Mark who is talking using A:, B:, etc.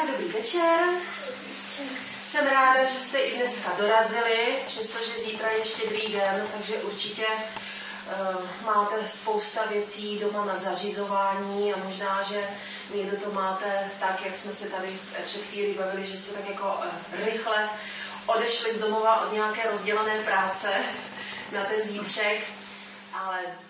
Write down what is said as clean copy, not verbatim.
A: dobrý večer. Jsem ráda, že jste i dneska dorazili, přestože zítra je Štědrý den, takže určitě máte spousta věcí doma na zařizování a možná, že někdo to máte tak, jak jsme se tady před chvílí bavili, že jste tak jako rychle odešli z domova od nějaké rozdělané práce na ten zítřek, ale